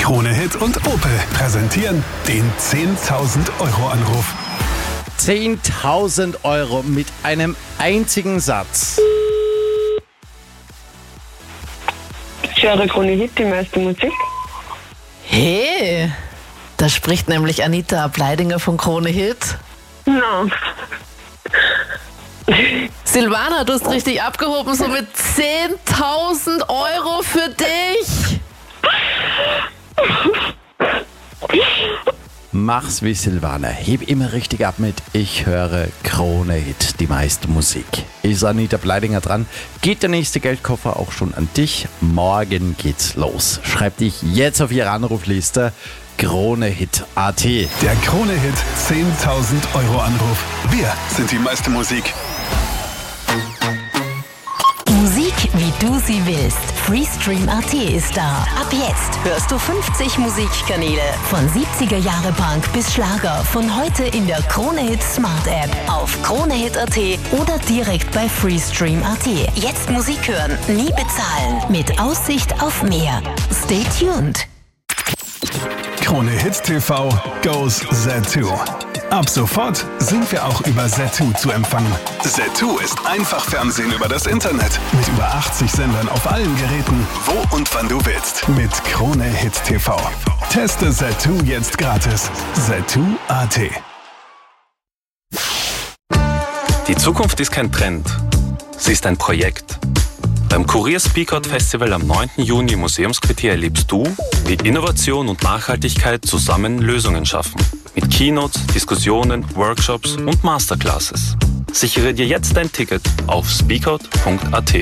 Krone Hit und Opel präsentieren den 10.000 Euro Anruf. 10.000 Euro mit einem einzigen Satz. Ja, der Krone Hit, die meiste Musik. Hey, da spricht nämlich Anita Bleidinger von Krone Hit. No. Silvana, du hast richtig abgehoben, so mit 10.000 Euro für dich. Mach's wie Silvana. Heb immer richtig ab mit Ich höre Krone Hit, die meiste Musik. Ist Anita Bleidinger dran? Geht der nächste Geldkoffer auch schon an dich? Morgen geht's los. Schreib dich jetzt auf ihre Anrufliste. KroneHit.at. Der Krone Hit 10.000 Euro Anruf. Wir sind die meiste Musik. Musik, wie du sie willst. Freestream.at ist da. Ab jetzt hörst du 50 Musikkanäle. Von 70er Jahre Punk bis Schlager. Von heute in der Krone Hit Smart App. Auf KroneHit.at oder direkt bei Freestream.at. Jetzt Musik hören, nie bezahlen. Mit Aussicht auf mehr. Stay tuned. Krone Hit TV goes Z2. Ab sofort sind wir auch über Z2 zu empfangen. Z2 ist einfach Fernsehen über das Internet. Mit über 80 Sendern auf allen Geräten, wo und wann du willst. Mit Krone Hit TV. Teste Z2 jetzt gratis. Z2.at. Die Zukunft ist kein Trend. Sie ist ein Projekt. Beim Kurier Speakout Festival am 9. Juni im Museumsquartier erlebst du, wie Innovation und Nachhaltigkeit zusammen Lösungen schaffen. Mit Keynotes, Diskussionen, Workshops und Masterclasses. Sichere dir jetzt dein Ticket auf speakout.at.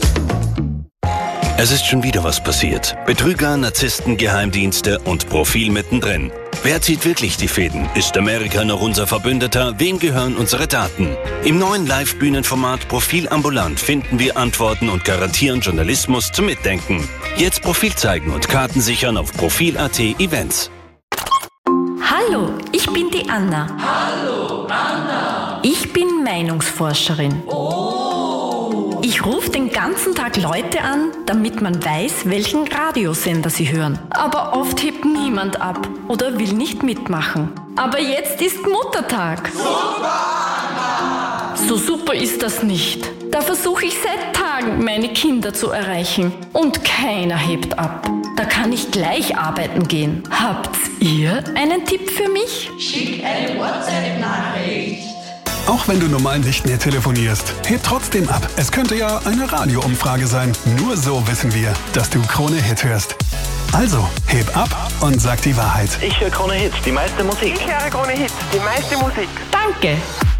Es ist schon wieder was passiert. Betrüger, Narzissten, Geheimdienste und Profil mittendrin. Wer zieht wirklich die Fäden? Ist Amerika noch unser Verbündeter? Wem gehören unsere Daten? Im neuen Live-Bühnenformat Profil ambulant finden wir Antworten und garantieren Journalismus zum Mitdenken. Jetzt Profil zeigen und Karten sichern auf Profil.at Events. Hallo, ich bin die Anna. Hallo, Anna. Ich bin Meinungsforscherin. Ich rufe den ganzen Tag Leute an, damit man weiß, welchen Radiosender sie hören. Aber oft hebt niemand ab oder will nicht mitmachen. Aber jetzt ist Muttertag. Super! So super ist das nicht. Da versuche ich seit Tagen, meine Kinder zu erreichen. Und keiner hebt ab. Da kann ich gleich arbeiten gehen. Habt ihr einen Tipp für mich? Schick eine WhatsApp-Nachricht. Auch wenn du normal nicht mehr telefonierst, heb trotzdem ab. Es könnte ja eine Radioumfrage sein. Nur so wissen wir, dass du Krone Hit hörst. Also, heb ab und sag die Wahrheit. Ich höre Krone Hit, die meiste Musik. Ich höre Krone Hit, die meiste Musik. Danke.